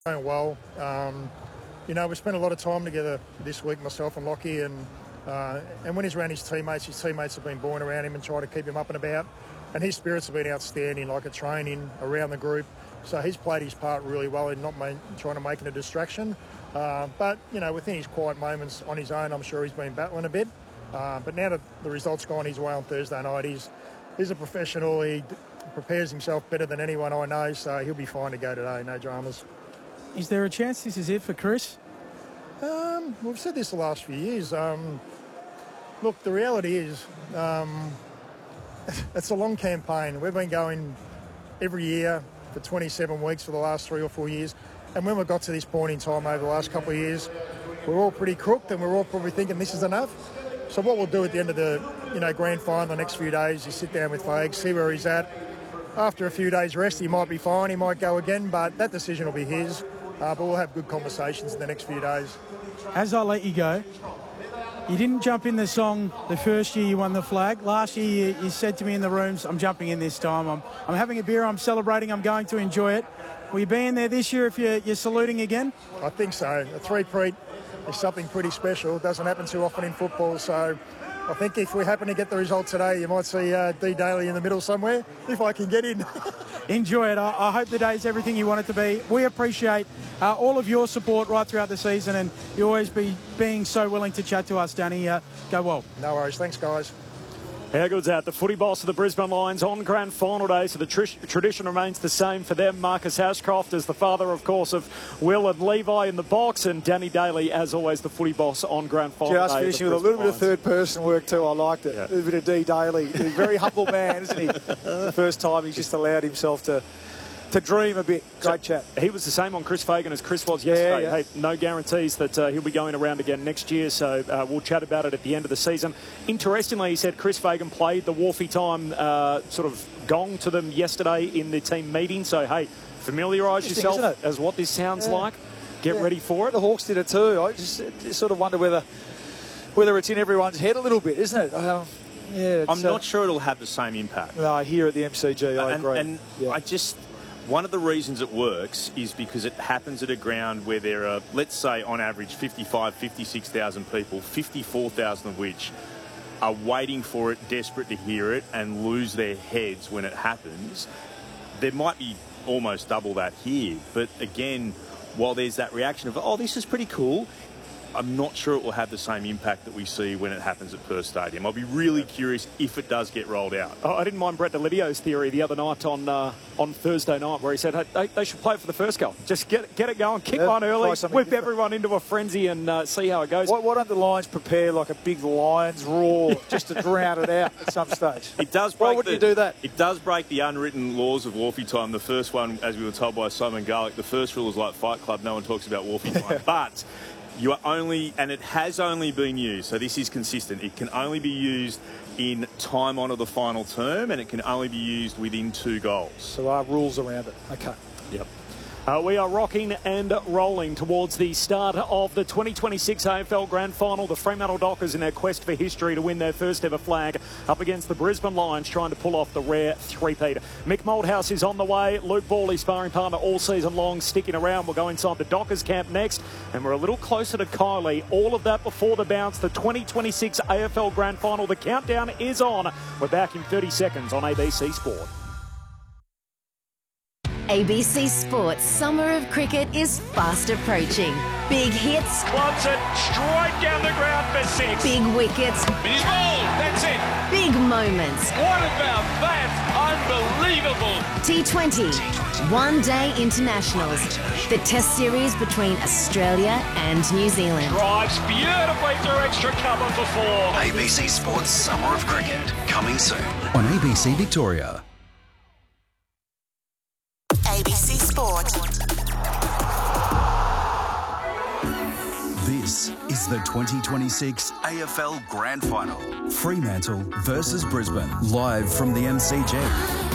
Going well. We spent a lot of time together this week, myself and Lockie, and when he's around his teammates have been buoying around him and trying to keep him up and about. And his spirits have been outstanding, like at training, around the group. So he's played his part really well in not trying to make it a distraction. But within his quiet moments on his own, I'm sure he's been battling a bit. But now that the result's gone his way on Thursday night, he's a professional. He prepares himself better than anyone I know, so he'll be fine to go today, no dramas. Is there a chance this is it for Chris? We've said this the last few years. Look, the reality is it's a long campaign. We've been going every year for 27 weeks for the last 3 or 4 years. And when we got to this point in time over the last couple of years, we're all pretty crooked and we're all probably thinking this is enough. So what we'll do at the end of the grand final the next few days is sit down with Fags, see where he's at. After a few days rest, he might be fine, he might go again, but that decision will be his. But we'll have good conversations in the next few days. As I let you go, you didn't jump in the song the first year you won the flag. Last year you said to me in the rooms, I'm jumping in this time. I'm having a beer, I'm celebrating, I'm going to enjoy it. Will you be in there this year if you're saluting again? I think so. A three-peat is something pretty special. It doesn't happen too often in football, so I think if we happen to get the result today, you might see D Daly in the middle somewhere, if I can get in. Enjoy it. I hope the day's everything you want it to be. We appreciate all of your support right throughout the season, and you always being so willing to chat to us, Danny. Go well. No worries. Thanks, guys. How good's that? The footy boss of the Brisbane Lions on grand final day, so the tradition remains the same for them. Marcus Ashcroft is the father, of course, of Will and Levi in the box, and Danny Daly, as always, the footy boss on grand final Just day. finishing with a little bit of third-person work too. I liked it. Yeah. A bit of D Daly. He's a very humble man, isn't he? The first time he's just allowed himself to dream a bit. Great chat. He was the same on Chris Fagan as Chris was yesterday. Yeah. Hey, no guarantees that he'll be going around again next year, so we'll chat about it at the end of the season. Interestingly, he said Chris Fagan played the Wharfie time sort of gong to them yesterday in the team meeting, so hey, familiarise yourself as what this sounds like. Get ready for it. The Hawks did it too. I just sort of wonder whether it's in everyone's head a little bit, isn't it? I'm not sure it'll have the same impact. No, here at the MCG, I agree. And one of the reasons it works is because it happens at a ground where there are, let's say, on average, 56,000 people, 54,000 of which are waiting for it, desperate to hear it, and lose their heads when it happens. There might be almost double that here. But again, while there's that reaction of, oh, this is pretty cool, I'm not sure it will have the same impact that we see when it happens at Perth Stadium. I'll be really curious if it does get rolled out. Oh, I didn't mind Brett Delidio's theory the other night on Thursday night, where he said, hey, they should play it for the first goal. Just get it going, kick one early, whip everyone into a frenzy and see how it goes. Why don't the Lions prepare like a big Lions roar just to drown it out at some stage? It does. Why wouldn't you do that? It does break the unwritten laws of Wharfie time. The first one, as we were told by Simon Garlick, the first rule is like Fight Club. No one talks about Wharfie time. But you are only, and it has only been used, so this is consistent, it can only be used in time on of the final term, and it can only be used within 2 goals. So there are rules around it. Okay. Yep. We are rocking and rolling towards the start of the 2026 AFL Grand Final. The Fremantle Dockers in their quest for history to win their first ever flag up against the Brisbane Lions, trying to pull off the rare three-peat. Mick Malthouse is on the way. Luke Ball, his sparring partner all season long, sticking around. We'll go inside the Dockers camp next, and we're a little closer to Kylie. All of that before the bounce. The 2026 AFL Grand Final. The countdown is on. We're back in 30 seconds on ABC Sport. ABC Sports Summer of Cricket is fast approaching. Big hits. Wants it straight down the ground for 6. Big wickets. He's bowled. That's it. Big moments. What about that? Unbelievable. T20. One-day internationals. The test series between Australia and New Zealand. Drives beautifully through extra cover for 4. ABC Sports Summer of Cricket. Coming soon on ABC Victoria. ABC Sport. This is the 2026 AFL Grand Final. Fremantle versus Brisbane. Live from the MCG.